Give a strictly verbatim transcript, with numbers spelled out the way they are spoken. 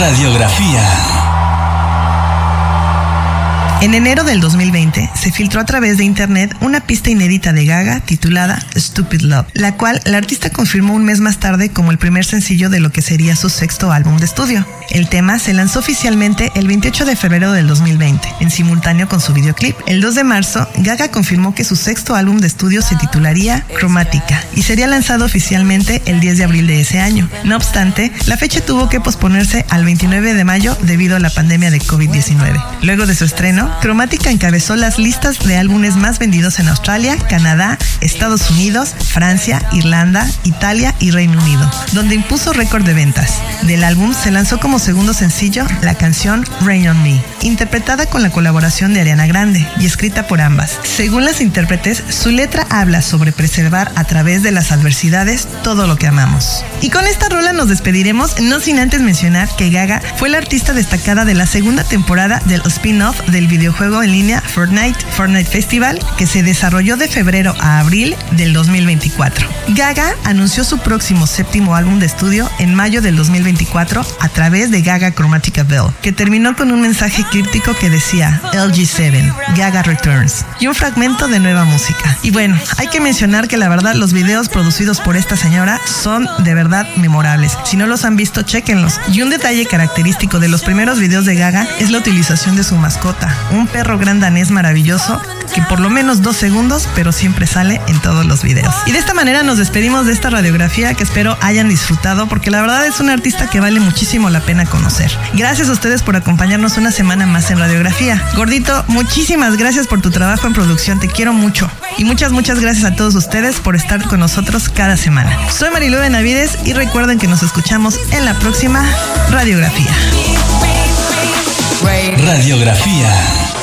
Radiografía. En enero del dos mil veinte se filtró a través de internet una pista inédita de Gaga titulada Stupid Love, la cual la artista confirmó un mes más tarde como el primer sencillo de lo que sería su sexto álbum de estudio. El tema se lanzó oficialmente el veintiocho de febrero del dos mil veinte, en simultáneo con su videoclip. El dos de marzo, Gaga confirmó que su sexto álbum de estudio se titularía Chromatica y sería lanzado oficialmente el diez de abril de ese año. No obstante, la fecha tuvo que posponerse al veintinueve de mayo debido a la pandemia de covid diecinueve. Luego de su estreno, Chromatica encabezó las listas de álbumes más vendidos en Australia, Canadá, Estados Unidos, Francia, Irlanda, Italia y Reino Unido, donde impuso récord de ventas. Del álbum se lanzó como segundo sencillo la canción Rain on Me, interpretada con la colaboración de Ariana Grande y escrita por ambas. Según las intérpretes, su letra habla sobre preservar a través de las adversidades todo lo que amamos. Y con esta rola nos despediremos, no sin antes mencionar que Gaga fue la artista destacada de la segunda temporada del spin-off del videojuego en línea Fortnite, Fortnite Festival, que se desarrolló de febrero a abril del dos mil veinticuatro. Gaga anunció su próximo séptimo álbum de estudio en mayo del dos mil veinticuatro a través de Gaga Chromatica Bell, que terminó con un mensaje críptico que decía L G siete, Gaga Returns, y un fragmento de nueva música. Y bueno, hay que mencionar que la verdad los videos producidos por esta señora son de verdad memorables. Si no los han visto, chéquenlos. Y un detalle característico de los primeros videos de Gaga es la utilización de su mascota, un perro gran danés maravilloso que por lo menos dos segundos, pero siempre sale en todos los videos. Y de esta manera nos despedimos de esta radiografía que espero hayan disfrutado, porque la verdad es una artista que vale muchísimo la pena conocer. Gracias a ustedes por acompañarnos una semana más en Radiografía. Gordito, muchísimas gracias por tu trabajo en producción, te quiero mucho. Y muchas, muchas gracias a todos ustedes por estar con nosotros cada semana. Soy Marilu Benavides y recuerden que nos escuchamos en la próxima Radiografía. Radiografía.